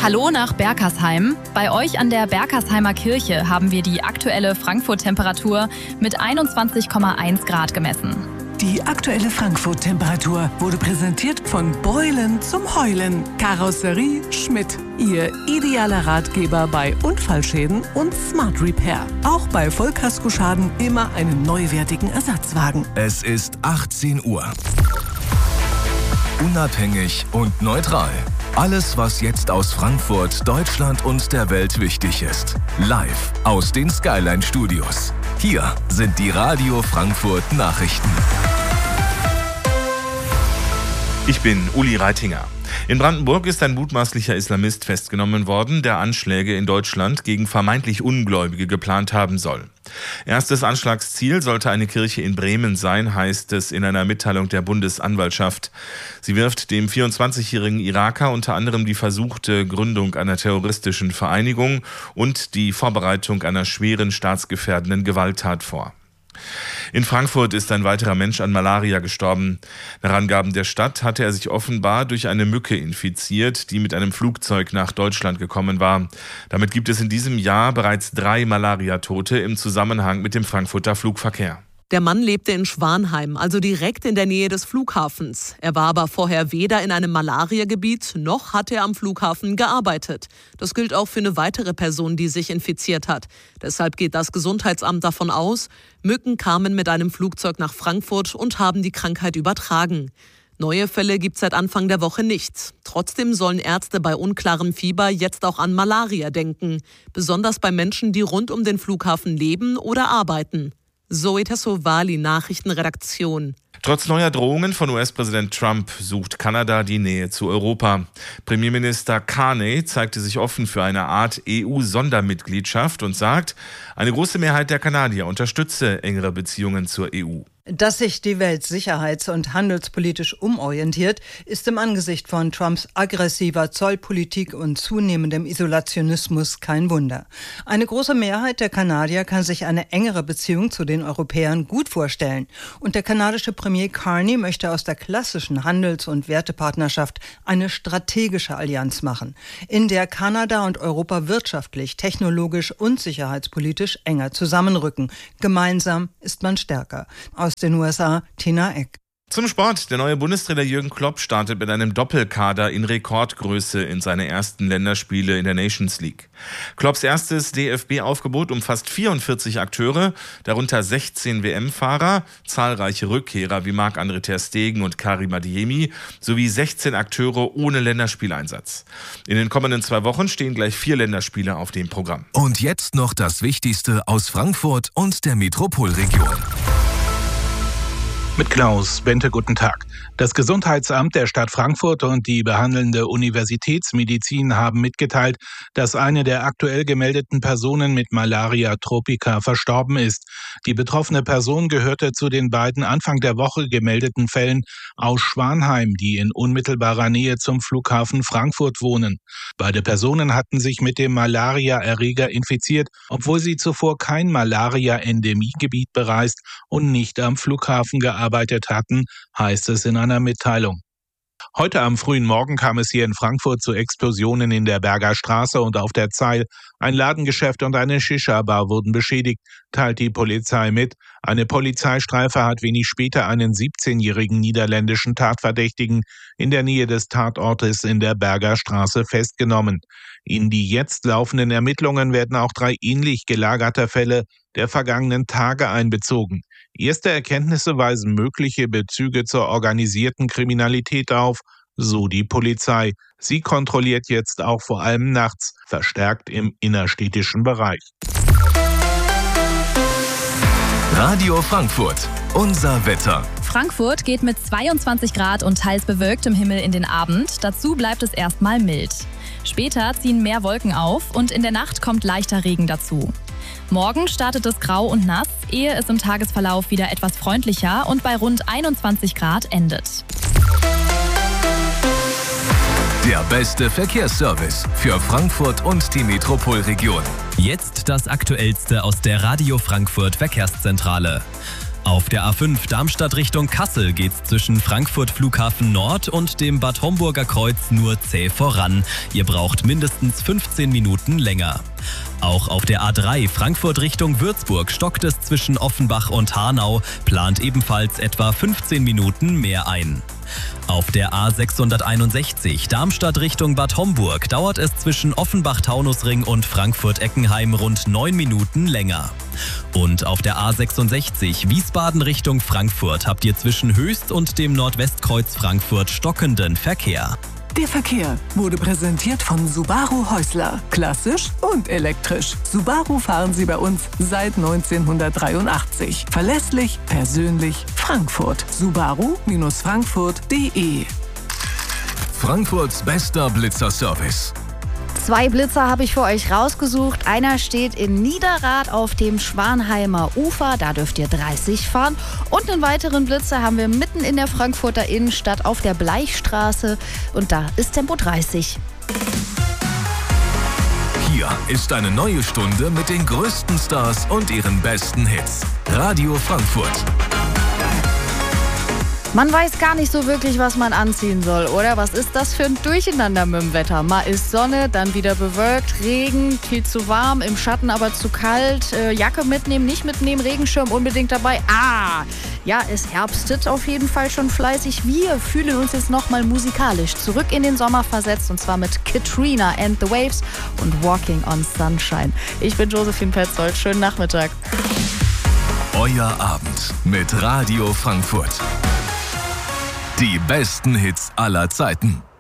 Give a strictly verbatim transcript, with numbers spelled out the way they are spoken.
Hallo nach Berkersheim. Bei euch an der Berkersheimer Kirche haben wir die aktuelle Frankfurt-Temperatur mit einundzwanzig Komma eins Grad gemessen. Die aktuelle Frankfurt-Temperatur wurde präsentiert von Beulen zum Heulen. Karosserie Schmidt. Ihr idealer Ratgeber bei Unfallschäden und Smart Repair. Auch bei Vollkaskoschaden immer einen neuwertigen Ersatzwagen. Es ist achtzehn Uhr. Unabhängig und neutral. Alles, was jetzt aus Frankfurt, Deutschland und der Welt wichtig ist. Live aus den Skyline Studios. Hier sind die Radio Frankfurt Nachrichten. Ich bin Uli Reitinger. In Brandenburg ist ein mutmaßlicher Islamist festgenommen worden, der Anschläge in Deutschland gegen vermeintlich Ungläubige geplant haben soll. Erstes Anschlagsziel sollte eine Kirche in Bremen sein, heißt es in einer Mitteilung der Bundesanwaltschaft. Sie wirft dem vierundzwanzigjährigen Iraker unter anderem die versuchte Gründung einer terroristischen Vereinigung und die Vorbereitung einer schweren staatsgefährdenden Gewalttat vor. In Frankfurt ist ein weiterer Mensch an Malaria gestorben. Nach Angaben der Stadt hatte er sich offenbar durch eine Mücke infiziert, die mit einem Flugzeug nach Deutschland gekommen war. Damit gibt es in diesem Jahr bereits drei Malariatote im Zusammenhang mit dem Frankfurter Flugverkehr. Der Mann lebte in Schwanheim, also direkt in der Nähe des Flughafens. Er war aber vorher weder in einem Malariagebiet, noch hat er am Flughafen gearbeitet. Das gilt auch für eine weitere Person, die sich infiziert hat. Deshalb geht das Gesundheitsamt davon aus, Mücken kamen mit einem Flugzeug nach Frankfurt und haben die Krankheit übertragen. Neue Fälle gibt es seit Anfang der Woche nicht. Trotzdem sollen Ärzte bei unklarem Fieber jetzt auch an Malaria denken. Besonders bei Menschen, die rund um den Flughafen leben oder arbeiten. Zoe Tassovali, Nachrichtenredaktion. Trotz neuer Drohungen von U S-Präsident Trump sucht Kanada die Nähe zu Europa. Premierminister Carney zeigte sich offen für eine Art E U-Sondermitgliedschaft und sagt, eine große Mehrheit der Kanadier unterstütze engere Beziehungen zur E U. Dass sich die Welt sicherheits- und handelspolitisch umorientiert, ist im Angesicht von Trumps aggressiver Zollpolitik und zunehmendem Isolationismus kein Wunder. Eine große Mehrheit der Kanadier kann sich eine engere Beziehung zu den Europäern gut vorstellen. Und der kanadische Premier Carney möchte aus der klassischen Handels- und Wertepartnerschaft eine strategische Allianz machen, in der Kanada und Europa wirtschaftlich, technologisch und sicherheitspolitisch enger zusammenrücken. Gemeinsam ist man stärker. Aus den U S A, Tina Eck. Zum Sport. Der neue Bundestrainer Jürgen Klopp startet mit einem Doppelkader in Rekordgröße in seine ersten Länderspiele in der Nations League. Klopps erstes D F B-Aufgebot umfasst vierundvierzig Akteure, darunter sechzehn W M-Fahrer, zahlreiche Rückkehrer wie Marc-André ter Stegen und Karim Adeyemi sowie sechzehn Akteure ohne Länderspieleinsatz. In den kommenden zwei Wochen stehen gleich vier Länderspiele auf dem Programm. Und jetzt noch das Wichtigste aus Frankfurt und der Metropolregion. Mit Klaus Bente, guten Tag. Das Gesundheitsamt der Stadt Frankfurt und die behandelnde Universitätsmedizin haben mitgeteilt, dass eine der aktuell gemeldeten Personen mit Malaria tropica verstorben ist. Die betroffene Person gehörte zu den beiden Anfang der Woche gemeldeten Fällen aus Schwanheim, die in unmittelbarer Nähe zum Flughafen Frankfurt wohnen. Beide Personen hatten sich mit dem Malaria-Erreger infiziert, obwohl sie zuvor kein Malaria-Endemiegebiet bereist und nicht am Flughafen gearbeitet arbeitet hatten, heißt es in einer Mitteilung. Heute am frühen Morgen kam es hier in Frankfurt zu Explosionen in der Berger Straße und auf der Zeil. Ein Ladengeschäft und eine Shisha-Bar wurden beschädigt, teilt die Polizei mit. Eine Polizeistreife hat wenig später einen siebzehnjährigen niederländischen Tatverdächtigen in der Nähe des Tatortes in der Berger Straße festgenommen. In die jetzt laufenden Ermittlungen werden auch drei ähnlich gelagerte Fälle der vergangenen Tage einbezogen. Erste Erkenntnisse weisen mögliche Bezüge zur organisierten Kriminalität auf, so die Polizei. Sie kontrolliert jetzt auch vor allem nachts, verstärkt im innerstädtischen Bereich. Radio Frankfurt, unser Wetter. Frankfurt geht mit zweiundzwanzig Grad und teils bewölktem Himmel in den Abend. Dazu bleibt es erstmal mild. Später ziehen mehr Wolken auf und in der Nacht kommt leichter Regen dazu. Morgen startet es grau und nass, ehe es im Tagesverlauf wieder etwas freundlicher und bei rund einundzwanzig Grad endet. Der beste Verkehrsservice für Frankfurt und die Metropolregion. Jetzt das Aktuellste aus der Radio Frankfurt Verkehrszentrale. Auf der A fünf Darmstadt Richtung Kassel geht's zwischen Frankfurt Flughafen Nord und dem Bad Homburger Kreuz nur zäh voran. Ihr braucht mindestens fünfzehn Minuten länger. Auch auf der A drei Frankfurt Richtung Würzburg stockt es zwischen Offenbach und Hanau, plant ebenfalls etwa fünfzehn Minuten mehr ein. Auf der A sechshunderteinundsechzig Darmstadt Richtung Bad Homburg dauert es zwischen Offenbach-Taunusring und Frankfurt-Eckenheim rund neun Minuten länger. Und auf der A sechsundsechzig Wiesbaden Richtung Frankfurt habt ihr zwischen Höchst und dem Nordwestkreuz Frankfurt stockenden Verkehr. Der Verkehr wurde präsentiert von Subaru Häusler. Klassisch und elektrisch. Subaru fahren Sie bei uns seit neunzehnhundertdreiundachtzig. Verlässlich, persönlich, Frankfurt. Subaru Frankfurt punkt de. Frankfurts bester Blitzerservice. Zwei Blitzer habe ich für euch rausgesucht. Einer steht in Niederrad auf dem Schwanheimer Ufer, da dürft ihr dreißig fahren. Und einen weiteren Blitzer haben wir mitten in der Frankfurter Innenstadt auf der Bleichstraße und da ist Tempo dreißig. Hier ist eine neue Stunde mit den größten Stars und ihren besten Hits. Radio Frankfurt. Man weiß gar nicht so wirklich, was man anziehen soll, oder? Was ist das für ein Durcheinander mit dem Wetter? Mal ist Sonne, dann wieder bewölkt, Regen, viel zu warm, im Schatten aber zu kalt, äh, Jacke mitnehmen, nicht mitnehmen, Regenschirm unbedingt dabei. Ah, ja, es herbstet auf jeden Fall schon fleißig. Wir fühlen uns jetzt nochmal musikalisch zurück in den Sommer versetzt und zwar mit Katrina and the Waves und Walking on Sunshine. Ich bin Josephine Petzold, schönen Nachmittag. Euer Abend mit Radio Frankfurt. Die besten Hits aller Zeiten.